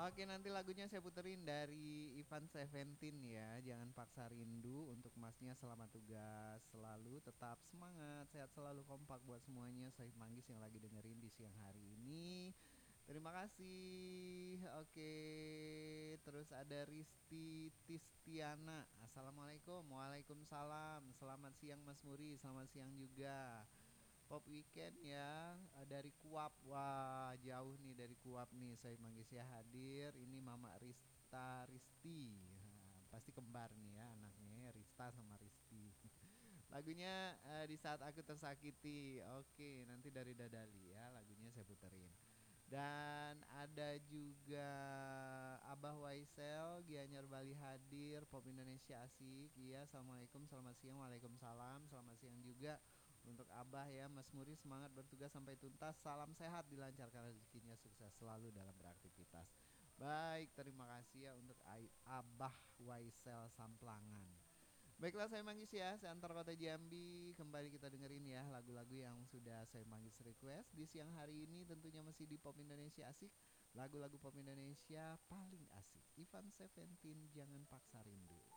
Oke, nanti lagunya saya puterin dari Ivan Seventeen ya. Jangan paksa rindu. Untuk masnya selamat tugas selalu, tetap semangat, sehat selalu, kompak buat semuanya. Saya Manggis yang lagi dengerin di siang hari ini. Terima kasih. Oke, terus ada Risti Tistiana. Assalamualaikum. Waalaikumsalam. Selamat siang Mas Muri. Selamat siang juga. Pop Weekend ya, dari Kuap. Wah, jauh nih dari Kuap nih. Saya manggis ya hadir. Ini Mama Rista Risti. Nah, pasti kembar nih ya anaknya ya, Rista sama Risti. Lagunya di saat aku tersakiti. Oke, nanti dari Dadali ya lagunya saya puterin. Dan ada juga Abah Waisel, Gianyar Bali hadir, Pop Indonesia asik. Iya, assalamualaikum, selamat siang, waalaikumsalam, selamat siang juga untuk Abah ya, Mas Muri semangat bertugas sampai tuntas. Salam sehat, dilancarkan rezekinya, sukses selalu dalam beraktivitas. Baik, terima kasih ya untuk Abah Waisel Samplangan. Baiklah saya Manggis ya, saya antar kota Jambi. Kembali kita dengerin ya lagu-lagu yang sudah saya Manggis request di siang hari ini. Tentunya masih di Pop Indonesia asik. Lagu-lagu Pop Indonesia paling asik. Ivan Seventeen, jangan paksa rindu.